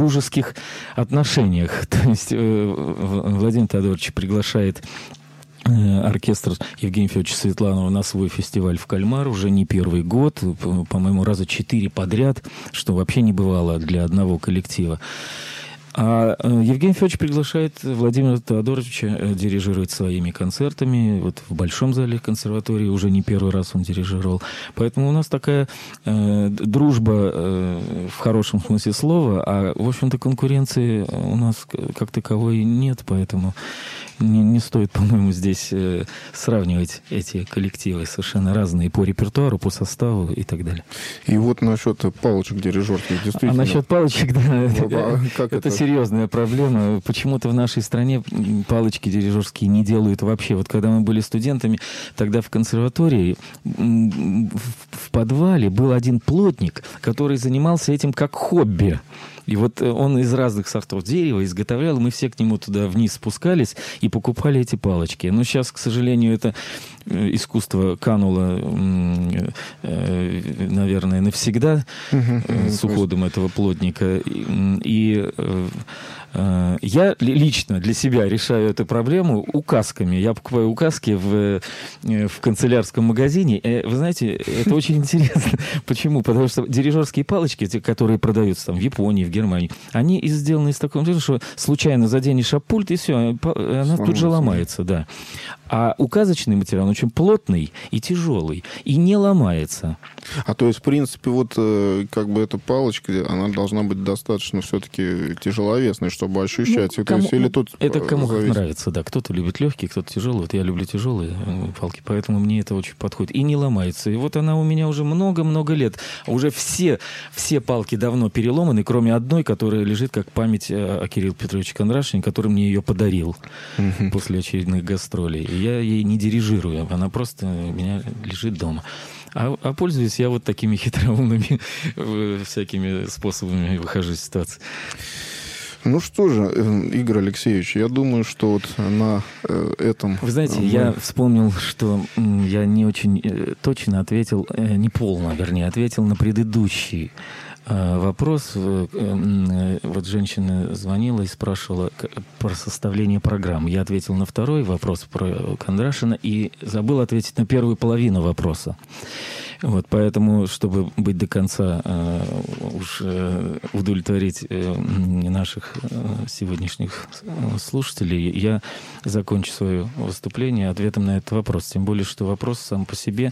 дружеских отношениях. То есть Владимир Теодорович приглашает оркестр Евгения Федоровича Светланова на свой фестиваль в Кальмар уже не первый год, по-моему, раза 4 подряд, что вообще не бывало для одного коллектива. А Евгений Федорович приглашает Владимира Теодоровича дирижировать своими концертами. Вот в Большом зале консерватории уже не первый раз он дирижировал. Поэтому у нас такая дружба в хорошем смысле слова, а, в общем-то, конкуренции у нас как таковой нет, поэтому не стоит, по-моему, здесь сравнивать эти коллективы. Совершенно разные по репертуару, по составу и так далее. И вот насчет палочек дирижерских, действительно. А насчет палочек, да, как это серьезная проблема. Почему-то в нашей стране палочки дирижерские не делают вообще. Вот когда мы были студентами, тогда в консерватории в подвале был один плотник, который занимался этим как хобби. И вот он из разных сортов дерева изготовлял, и мы все к нему туда вниз спускались и покупали эти палочки. Но сейчас, к сожалению, это искусство кануло, наверное, навсегда с уходом этого плотника. И я лично для себя решаю эту проблему указками. Я покупаю указки в канцелярском магазине. Вы знаете, это очень интересно. Почему? Потому что дирижерские палочки, которые продаются там в Японии, в Германии, они сделаны из такого материала, что случайно заденешь об пульт, и все, она тут же ломается, да. А указочный материал, он очень плотный и тяжелый, и не ломается. А то есть, в принципе, вот как бы эта палочка, она должна быть достаточно все-таки тяжеловесной, чтобы ощущать. Ну, то есть, или тут это кому как зависит? нравится, да. Кто-то любит легкие, кто-то тяжелые. Вот я люблю тяжелые палки, поэтому мне это очень подходит. И не ломается. И вот она у меня уже много-много лет. Уже все палки давно переломаны, кроме одной, которая лежит как память о Кирилле Петровиче Кондрашине, который мне ее подарил после очередных гастролей. И я ей не дирижирую. Она просто у меня лежит дома. А пользуюсь я вот такими хитроумными всякими способами выхожу из ситуации. Ну что же, Игорь Алексеевич, я думаю, что вот на этом... Вы знаете, я вспомнил, что я не очень точно ответил, не полно, вернее, ответил на предыдущий вопрос. Вот женщина звонила и спрашивала про составление программ. Я ответил на второй вопрос про Кондрашина и забыл ответить на первую половину вопроса. Вот, поэтому, чтобы быть до конца уж удовлетворить наших сегодняшних слушателей, я закончу свое выступление ответом на этот вопрос. Тем более, что вопрос сам по себе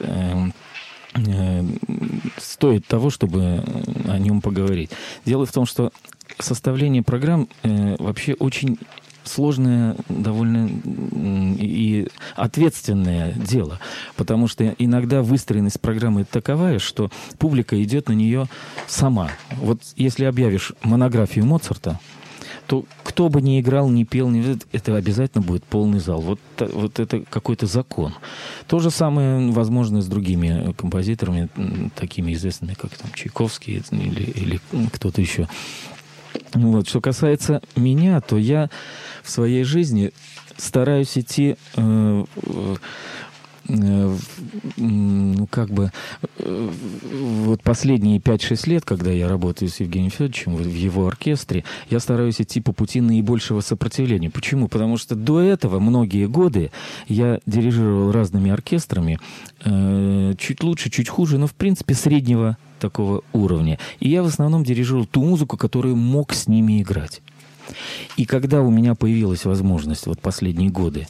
стоит того, чтобы о нем поговорить. Дело в том, что составление программ вообще очень сложное, довольно и ответственное дело, потому что иногда выстроенность программы таковая, что публика идет на нее сама. Вот если объявишь монографию Моцарта, то кто бы ни играл, ни пел, это обязательно будет полный зал. Вот это какой-то закон. То же самое, возможно, с другими композиторами, такими известными, как там Чайковский или кто-то еще. Вот. Что касается меня, то я в своей жизни стараюсь идти вот последние 5-6 лет, когда я работаю с Евгением Федоровичем в его оркестре, я стараюсь идти по пути наибольшего сопротивления. Почему? Потому что до этого многие годы я дирижировал разными оркестрами, чуть лучше, чуть хуже, но в принципе среднего такого уровня. И я в основном дирижировал ту музыку, которую мог с ними играть. И когда у меня появилась возможность вот последние годы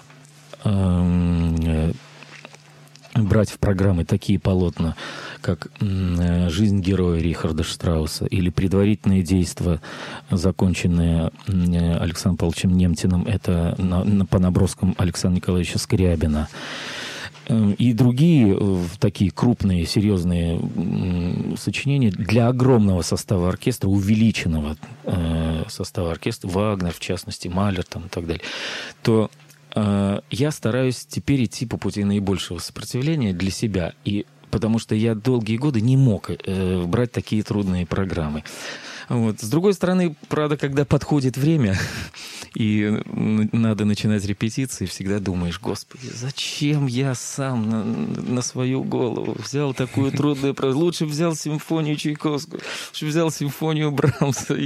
брать в программы такие полотна, как «Жизнь героя» Рихарда Штрауса или «Предварительные действия», законченные Александром Павловичем Немтиным, это по наброскам Александра Николаевича Скрябина, и другие такие крупные, серьезные сочинения для огромного состава оркестра, увеличенного состава оркестра, Вагнер, в частности, Малер там, и так далее, то я стараюсь теперь идти по пути наибольшего сопротивления для себя, и потому что я долгие годы не мог брать такие трудные программы. Вот. С другой стороны, правда, когда подходит время, и надо начинать репетиции, всегда думаешь: Господи, зачем я сам на свою голову взял такую трудную программу? Лучше взял симфонию Чайковского, лучше взял симфонию Брамса.